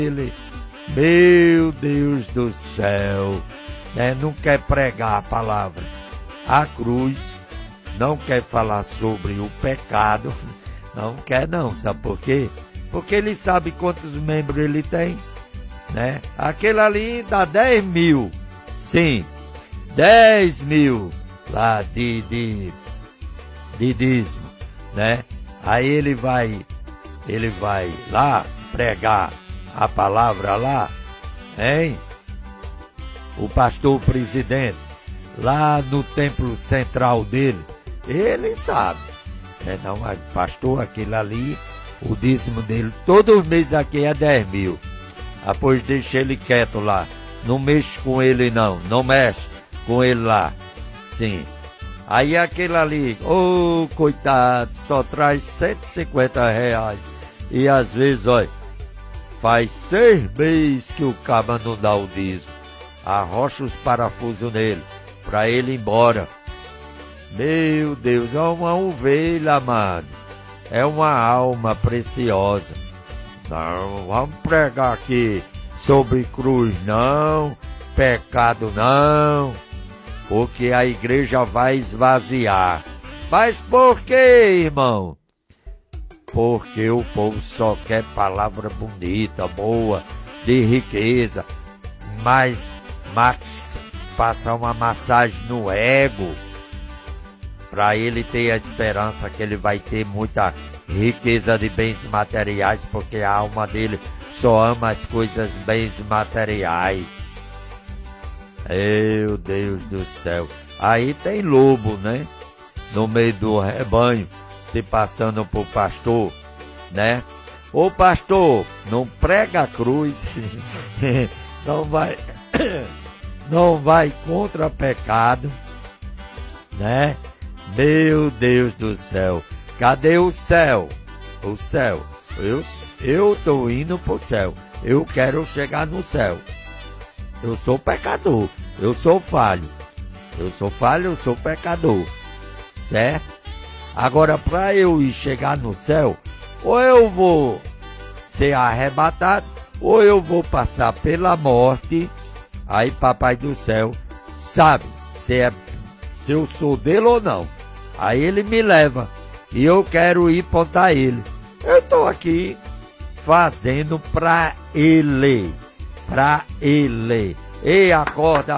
ele, meu Deus do céu, né? Não quer pregar a palavra. A cruz não quer falar sobre o pecado, não quer não, sabe por quê? Porque ele sabe quantos membros ele tem, né? Aquele ali dá 10 mil, sim, 10 mil lá de dízimo, né? Aí ele vai lá pregar a palavra lá, hein? O pastor presidente, lá no templo central dele, ele sabe, né? Não, pastor, aquele ali, o dízimo dele, todo mês aqui é 10 mil. Depois deixa ele quieto lá, não mexe com ele não mexe com ele lá, sim. Aí aquele ali, coitado, só traz R$150. E às vezes, olha, faz 6 meses que o caba não dá o dízimo. Arrocha os parafusos nele, pra ele ir embora. Meu Deus, é uma ovelha, mano. É uma alma preciosa. Não, vamos pregar aqui sobre cruz, não. Pecado, não. Porque a igreja vai esvaziar. Mas por quê, irmão? Porque o povo só quer palavra bonita, boa, de riqueza. Mas Max faça uma massagem no ego, para ele ter a esperança que ele vai ter muita riqueza de bens materiais, porque a alma dele só ama as coisas bens materiais. Meu Deus do céu. Aí tem lobo, né? No meio do rebanho, se passando por pastor, né? Ô pastor, não prega a cruz, não vai contra pecado, né? Meu Deus do céu, cadê o céu? O céu, eu tô indo pro céu, eu quero chegar no céu. Eu sou pecador, eu sou falho, eu sou pecador, certo? Agora, para eu ir chegar no céu, ou eu vou ser arrebatado, ou eu vou passar pela morte. Aí papai do céu sabe se eu sou dele ou não. Aí ele me leva e eu quero ir pontar ele. Eu estou aqui fazendo para ele. Ei, acorda.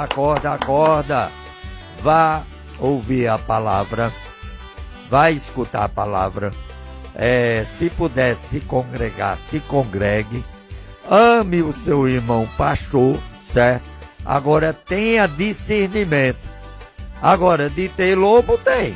Vá ouvir a palavra, vai escutar a palavra. Se puder se congregar, se congregue. Ame o seu irmão pastor, certo? Agora tenha discernimento. Agora, de ter lobo, tem.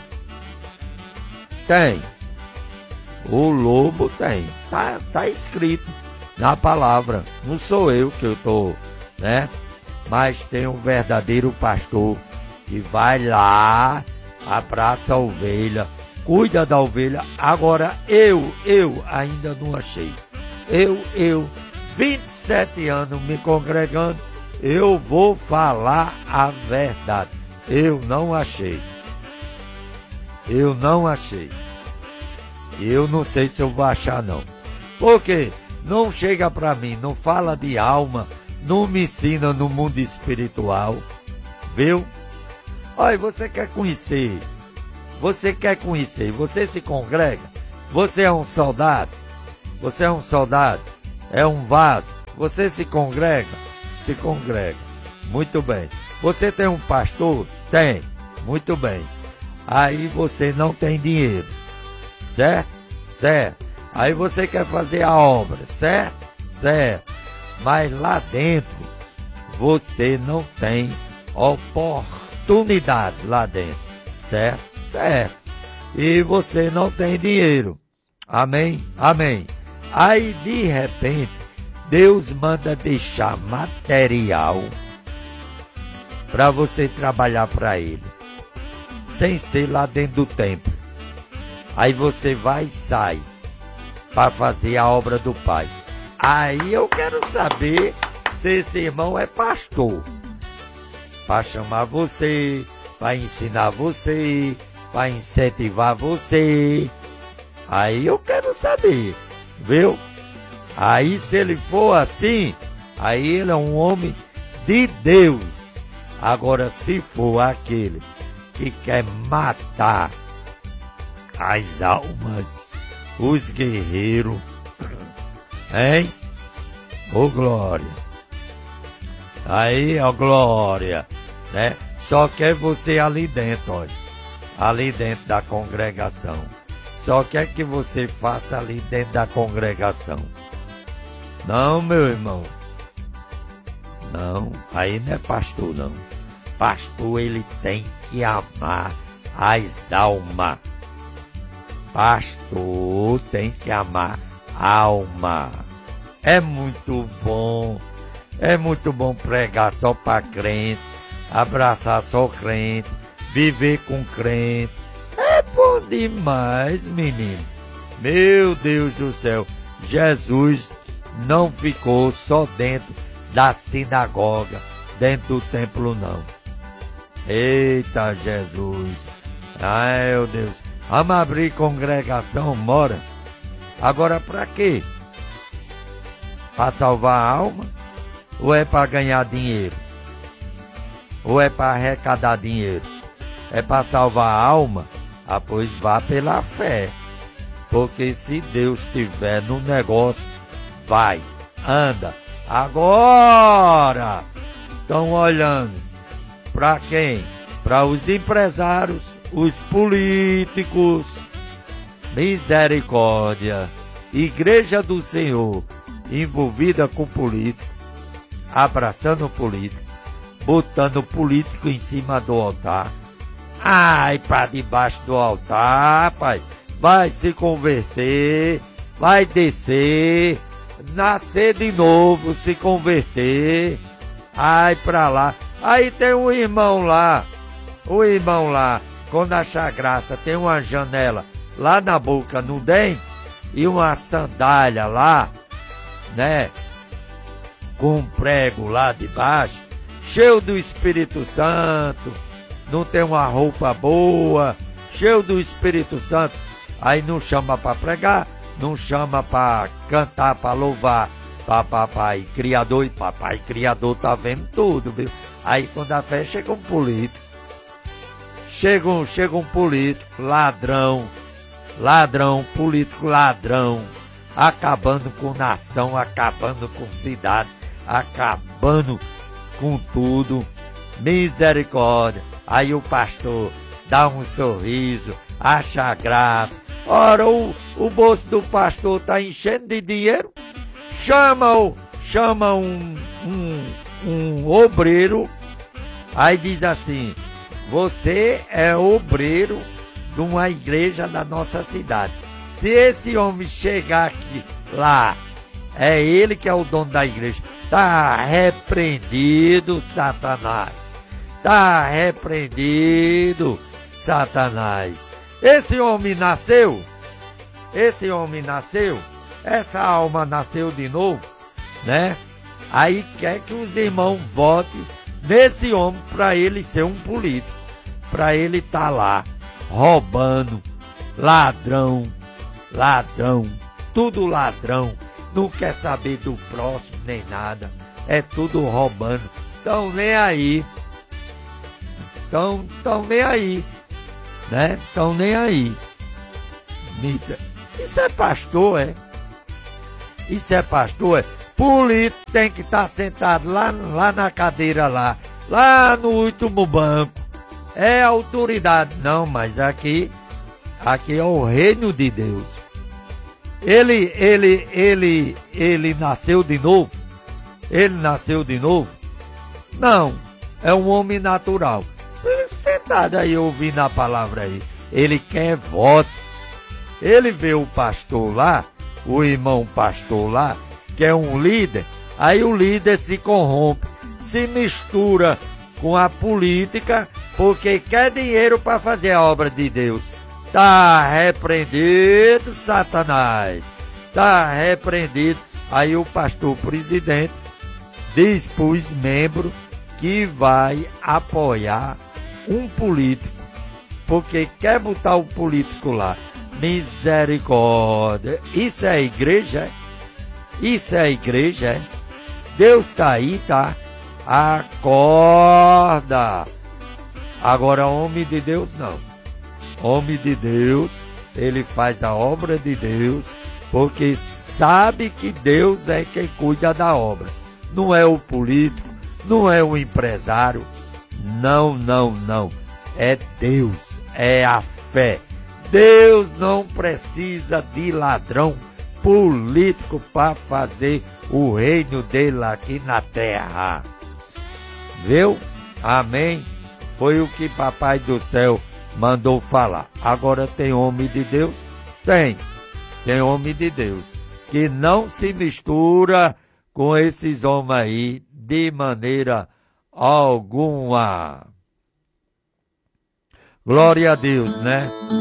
O lobo tem. Tá escrito na palavra. Não sou eu que eu tô, né? Mas tem um verdadeiro pastor que vai lá, abraça a ovelha, cuida da ovelha. Agora eu ainda não achei. Eu 27 anos me congregando, eu vou falar a verdade. Eu não achei. Eu não sei se eu vou achar não. Por quê? Não chega pra mim, não fala de alma, não me ensina no mundo espiritual, viu? Olha, você quer conhecer, você se congrega, você é um soldado, é um vaso, você se congrega, muito bem. Você tem um pastor? Tem, muito bem. Aí você não tem dinheiro, certo? Aí você quer fazer a obra, certo? Mas lá dentro, você não tem oportunidade lá dentro, certo? E você não tem dinheiro, amém? Aí de repente, Deus manda deixar material para você trabalhar para Ele, sem ser lá dentro do templo. Aí você vai e sai para fazer a obra do Pai. Aí eu quero saber se esse irmão é pastor, para chamar você, para ensinar você, para incentivar você. Aí eu quero saber, viu? Aí se ele for assim, aí ele é um homem de Deus. Agora se for aquele que quer matar as almas, os guerreiros, hein? Ô glória! Aí, ó glória, né? Só quer você ali dentro, olha, ali dentro da congregação. Só quer que você faça ali dentro da congregação. Não, meu irmão. Não, aí não é pastor, não. Pastor, ele tem que amar as almas. Pastor tem que amar a alma. É muito bom pregar só para crente, abraçar só crente, viver com crente. É bom demais, menino. Meu Deus do céu, Jesus não ficou só dentro da sinagoga, dentro do templo, não. Eita Jesus, ai meu Deus, vamos abrir congregação, mora. Agora pra quê? Para salvar a alma? Ou é para ganhar dinheiro? Ou é para arrecadar dinheiro? É para salvar a alma? Ah, pois vá pela fé. Porque se Deus estiver no negócio, vai, anda. Agora, estão olhando para quem? Para os empresários, os políticos. Misericórdia. Igreja do Senhor, envolvida com político, abraçando o político, botando o político em cima do altar. Ai, para debaixo do altar, pai. Vai se converter, vai descer, nascer de novo, se converter. Ai, pra lá. Aí tem um irmão lá, quando achar graça, tem uma janela lá na boca, no dente, e uma sandália lá, né? Com um prego lá de baixo, cheio do Espírito Santo, não tem uma roupa boa, cheio do Espírito Santo. Aí não chama para pregar, não chama para cantar, para louvar, papai criador, e papai criador tá vendo tudo, viu? Aí quando a fé chega um político, chega um político, ladrão, político ladrão, acabando com nação, acabando com cidade, acabando com tudo. Misericórdia. Aí o pastor dá um sorriso, acha graça. Ora, o bolso do pastor está enchendo de dinheiro. Chama um obreiro. Aí diz assim: você é obreiro de uma igreja da nossa cidade. Se esse homem chegar aqui, lá, é ele que é o dono da igreja. Tá repreendido, Satanás. Tá repreendido, Satanás. Esse homem nasceu, essa alma nasceu de novo, né? Aí quer que os irmãos votem nesse homem para ele ser um político, para ele estar lá roubando, ladrão, tudo ladrão, não quer saber do próximo nem nada, é tudo roubando, tão nem aí, né? Tão nem aí. Isso é pastor, é? Isso é pastor, é? Político tem que estar sentado lá na cadeira lá no último banco. É autoridade. Não, mas aqui é o reino de Deus. Ele nasceu de novo? Ele nasceu de novo? Não, é um homem natural. Ele sentado aí ouvindo a palavra aí. Ele quer voto. Ele vê o pastor lá, o irmão pastor lá, que é um líder. Aí o líder se corrompe, se mistura com a política, porque quer dinheiro para fazer a obra de Deus. Tá repreendido, Satanás. Tá repreendido. Aí o pastor presidente diz para os membros que vai apoiar um político, porque quer botar o político lá. Misericórdia. Isso é igreja? Isso é a igreja, é? Deus está aí, tá? Acorda! Agora, homem de Deus, não. Homem de Deus, ele faz a obra de Deus, porque sabe que Deus é quem cuida da obra. Não é o político, não é o empresário. Não, não, não. É Deus, é a fé. Deus não precisa de ladrão político para fazer o reino dele aqui na terra. Viu? Amém? Foi o que Papai do Céu mandou falar. Agora tem homem de Deus? Tem. Tem homem de Deus que não se mistura com esses homens aí de maneira alguma. Glória a Deus, né?